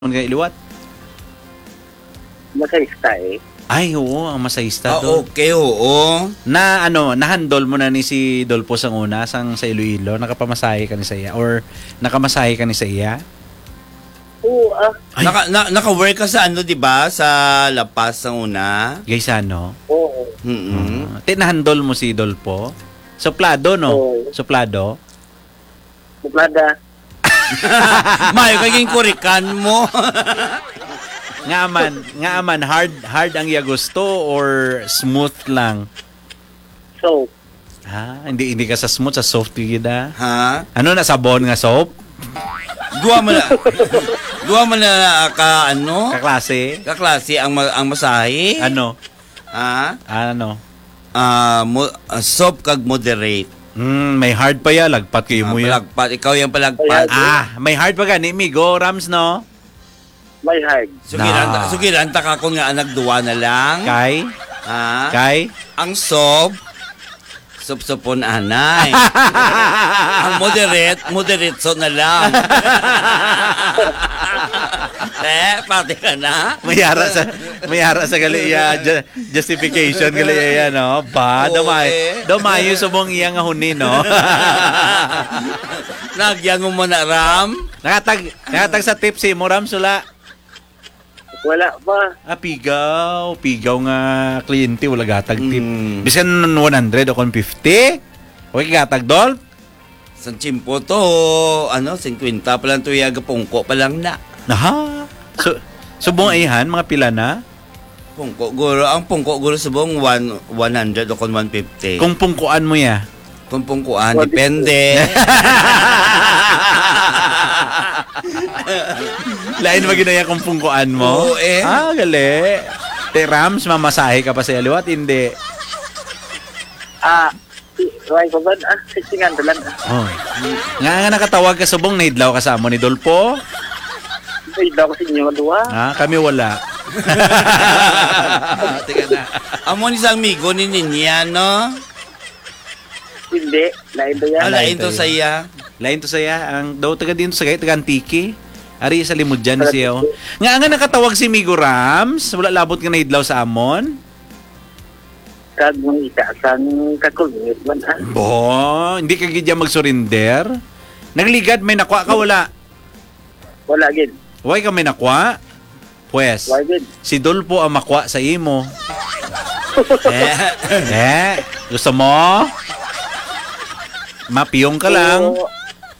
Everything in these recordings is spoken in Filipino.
Mga iliwat? Masayista eh. Ay, oo, ang masayista doon. Okay, oo. Nahandol mo na ni si Dolpo sang una, sang sa Iloilo, nakapamasahe ka ni sa iya? Or nakamasahe ka ni sa iya? Oo, Ay. Naka-work ka sa di ba? Sa La Paz ng una. Gaysano? oo. Nahandol mo si Dolpo? Suplado, no? Oo. Suplado? Buklada. May kaging kurikan mo. Nga aman, hard ang iya gusto or smooth lang? So, Hindi ka sa smooth, sa soft gida. Ha? Ano na, sabon nga soap? Duwa mo na Kaklase? kaklase ang masahe. Ano? Ha? Ano? Soft kag moderate. May hard pa ya, lagpat kayo mo yan. Palagpat, ikaw yung palagpat. May hard pa gani, Migo, Rams, no? may hard. Sugiranta ka kung nga nagduwa na lang. Kay? Ha? Kay? Ang supon anay. Ang moderate so na lang. Pati ka na. Mayara sa gali ya justification gali ya no. Domayo subong iya nga huni no. Nagyan mo na Ram. Nakatag sa tipsy mo Ram sula. Wala pa. Pigaw nga kliyente wala gatag tip. Bisan 100 o kon 50. Okay gatag dol. San chimpo to, 50 pa lang to yaga pungko pa lang na. Aha. Subong ayhan mga pila na? Ang pungko guro subong 100 o kon 150. Kung pungkuan mo ya. Kung pungkuan, depende. Lain ba ginaya kung pungkuan mo? Oo eh. Gali. Rams, mamasahe ka pa sa aliwat? Hindi. Why ko ba? Sixingan lang. Oh. Nga nakatawag ka subong, naidlaw ka sa amo ni Dolpo? Wait daw ko sa inyo, duwa. Kami wala. Teka na. Amo ni sa amigo ni Ninya, no? Hindi, lain to yan. Alain to sa iya. Lain to saya. Ang daw taga dito sa gay, taga Antiki. Ari sa limod dyan siya. Oh. Nga nakatawag si Migo Rams. Wala labot nga naidlaw sa amon. Kag mong itaasan kakulungit man Hindi ka gidya mag-surrender. Nagligad, may nakwa ka, wala? Wala gid. Why ka may nakwa? Pues, Why gid? si Dolpo ang makwa sa imo. Gusto mo? Mapiyong ka lang. So,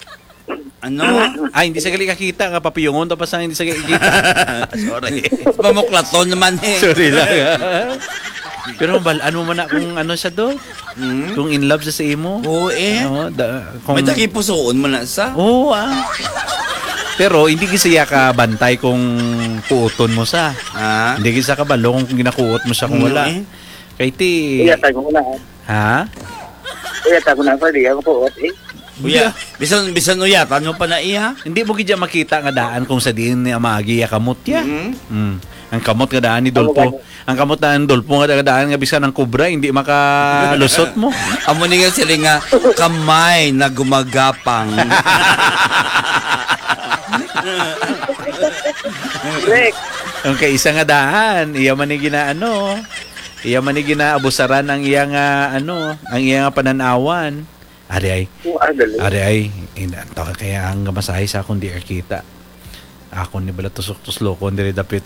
Hindi sa gali kakita nga papiyongon tapos hindi sa gali kita. Sorry. Pamuklaton naman eh. Sorry lang. Pero balaan mo na kung ano siya do? Kung in love siya sa imo. Oo eh. Kung May takipusoon mo na sa. Oo Pero hindi gisaya ka bantay kung kuuton mo sa. Hindi gisaya ka balo kung ginakuot mo siya kung wala. Kay ti. iyatag ko na. Ha? Iyatag ko na pa di ako po eh. Uya, bisan uyatan mo pa na iya. Hindi mo gidya makita nga daan kung sa diin ni amagi ya kamot ya. Ang kamot nga daan ni Dolpo. Ang kamot na ni Dolpo nga daan nga bisan ng kubra hindi makalusot mo. Amo ni nga sila nga kamay na gumagapang. Correct. Ang kaisa nga daan, iya man ni ginaano. Iya man ni ginaabusaran ang iya nga ang iya nga pananawan. Ari ay, kaya ang gamasahe sa akong di kita. Ako ni bala tusok-tuslo ko, hindi rin dapit.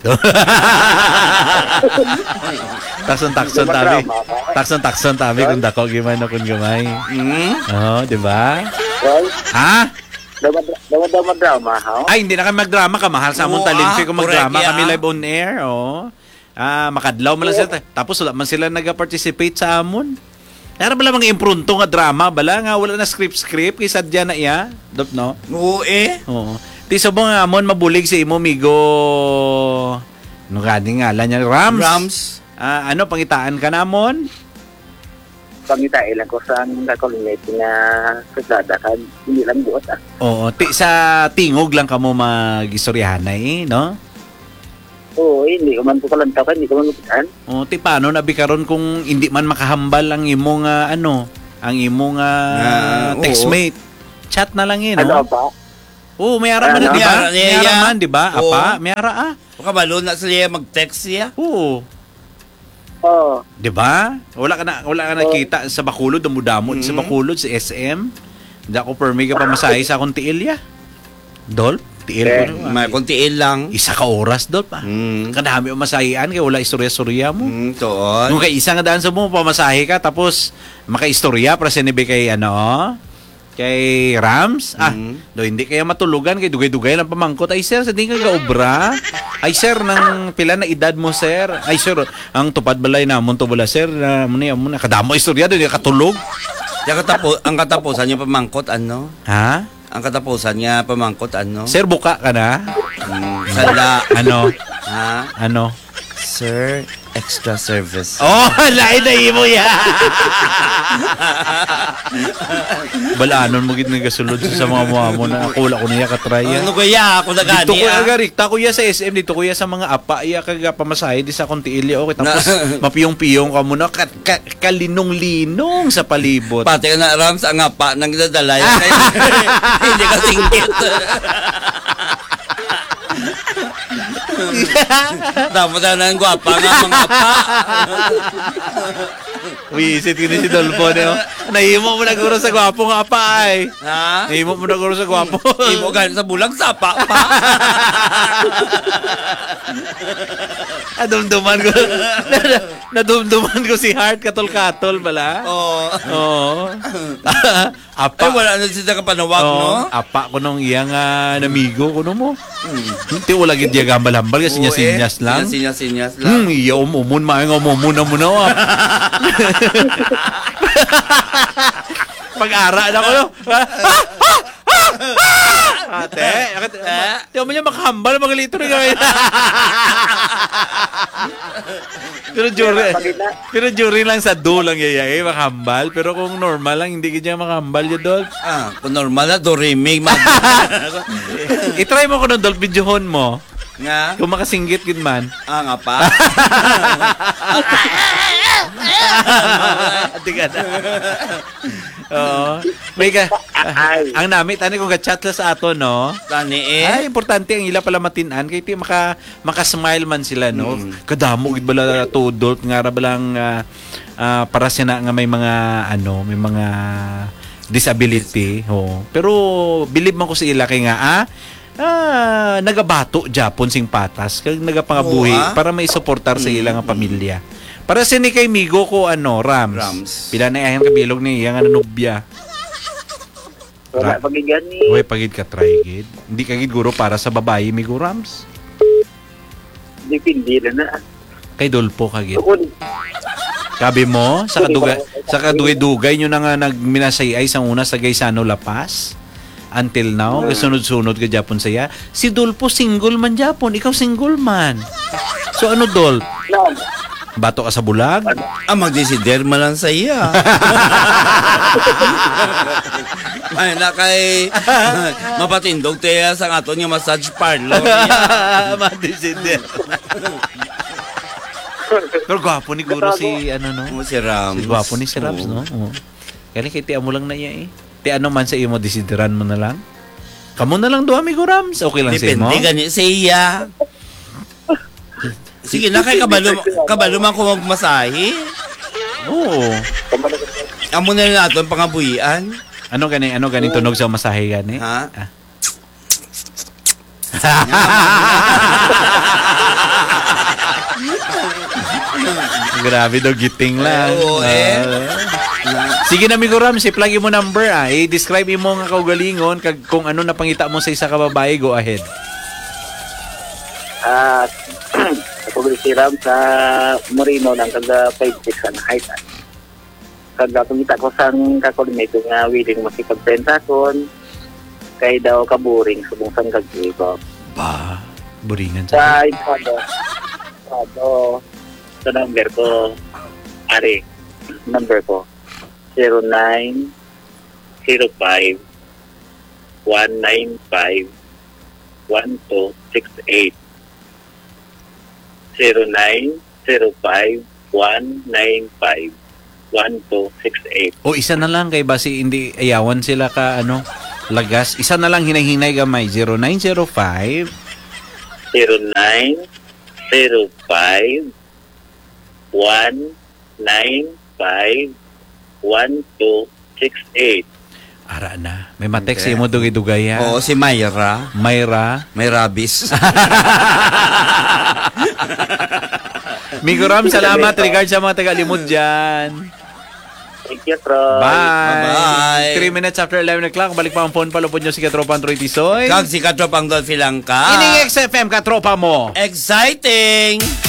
Takson tabi kung dako gimay na kung gamay. Di ba? Well, Ha? daw drama, ha? Ay, hindi na kami magdrama ka. Mahal sa among talimpi kung magdrama kami live on air. Makadlaw man lang sila. Tapos wala man sila nag-participate sa amon. Nara bala mga impronto nga drama bala nga wala na script kaysa dyan na iya. Dop no? Oo eh. Oo. Ti subong nga amon mabulig si imo Migo. No gani nga niya Rams. Pangitaan ka namon? Pangita ilang ko sa kakulungit nga kasada kag hindi lang buot Oo, sa tingog lang kamo mag-istoryahan no? Oo, hindi ko man po kalantaw ka, hindi ko man mapitaan. Paano nabi karon kung hindi man makahambal ang imong ang imong textmate. Chat na lang no? Ano pa? Oo, may ara man, Ano? di ba? May ara May niya. ara man, di ba? Oo. Apa, may ara Kabalo na sila mag-text siya. Oo. Oo. Di ba? Wala ka nakita sa Bacolod, damo-damo sa Bacolod, sa SM. Hindi ako permi ka pamasahe sa akong tiil ya. Dol, tiil ko na. May kontiin lang. Isa ka oras, Dol pa. Kadami ang masahian, kaya wala istorya-storya mo. Toon. Kung kay isa nga daan sa mo, pamasahe ka, tapos makaistorya, para sinibi kay kay Rams. Do hindi kaya matulugan, kay dugay-dugay lang pamangkot. Ay sir, sa di ka gaobra. Ay sir, ng pila na edad mo sir. Ay sir, ang tupad balay na to bala sir. Muna, kadamo istorya doon, katulog. Ang katapusan niya pamangkot, ano? Ha? Ang katapusan niya pamangkot, ano? Sir, buka ka na? Sala. Ano? Ha? Ano? Sir, extra service. Oh, lain na mo ya. Balanon mo gid nga gasulod sa mga mga mo na ako wala ko niya katraya. Ano kaya ako nagani? Dito ko agarikta ko ya sa SM, dito ko ya sa mga apa iya kaga pamasahe di sa kontiilya okay tapos mapiyong-piyong ka muna kalinong-linong sa palibot. Pati ka na Rams ang apa nang dadalay. Hindi ka singkit. Dapat na ng gwapa nga mga apa. Wisit ko ni si Dolpo niyo. Nahimo mo na guro sa gwapo nga pa ay. Ha? Nahimo mo na guro sa gwapo. Imo gan sa bulag sapa pa. Nadumduman ko. Nadumduman ko si Heart katol-katol bala. Oo. Oo. Ay Apa. wala na sila ka panawag, no? Apa ko nung iyang namigo ko mo. Hindi wala gid diya gambal-hambal kasi sinyas lang. Sinyas lang. Iya umumun maayong umumun na muna. Pag-ara na ko no. Ate, tiyo mo niya makahambal mga litro nga. Pero jury lang sa do lang yaya makahambal. Pero kung normal lang, hindi ka makahambal yun, Dol. Kung normal na, Doremi. I-try mo ko ng Dol, videohon mo. Nga? Kung makasinggit yun man. Nga pa? Tika na. Oo. May ang namit, ano kung ka-chat lang sa ato, no? Tani Ay, importante ang ila pala matinan. Kaya ti makasmile man sila, no? Kadamo, gid bala to, Dol. Nga ra balang para siya na nga may mga, may mga disability. Oh. Pero, believe man ko sa ila kay nga, nagabato Japon sing patas kag nagapangabuhi para may suportar sa ilang pamilya. Para sini kay migo ko Rams. Pila na ayan kabilog ni yang nubya. Wala pagigyan ni. Uy, pagid ka try gid. Hindi ka gid guro para sa babae migo Rams. Dipindi na. Kay Dolpo ka gid. Kabi mo sa kadugay-dugay nyo na nga nagminasayay sa una sa Gaisano Lapas. Until now, sunod-sunod ka Japon saya. Si Dolpo single man Japon, ikaw single man. So ano Dol? No. Bato ka sa bulag? Magdesider man lang sa iya. May na kay mapatindog tayo sa ato niya massage parlor. Magdesider. Pero gwapo ni Guro si Si Rams. Gwapo ni si Rams, no? Oo. Kaya kaya mo lang na iya eh. Ano man sa imo, desideran mo na lang? Kamu na lang do, amigo Rams. Okay lang sa imo? Depende gani sa iya. Sige na kay kabalo man ko magmasahe. Oo. Amo na lang natin pangabuhian. Ano gani tunog sa masahe gani? Ha? Grabe daw, giting lang. Oo, Sige na, amigo Rams, i-plug mo number i-describe mo nga kaugalingon kung ano na pangita mo sa isa ka babae, go ahead. Ako si Ram sa Moreno ng kaga 5'6" ang height. Kaga pangita ko sang kakoordinator nga willing makipagpenta kon kay daw kaburing subong sang kagbigo. Ba, buringan Sa sa sa number ko, number ko 0905-195-1268 0905-195-1268. O isa na lang kay basi hindi ayawan sila ka Lagas. Isa na lang hinahinay gamay. 0905 0905 195 1268. Ara na. May matext mo dugay-dugay ha. Oo, si Myra. Myra. May rabies. Miguram, salamat. Regards sa mga taga-limod dyan. Thank you, Troy. Bye. Bye-bye. 3 minutes after 11 o'clock. Balik pa ang phone. Palupod nyo si Katropa Android Tisoy. Kag si Katropang Dolphy lang ka. Ining XFM Katropa mo. Exciting!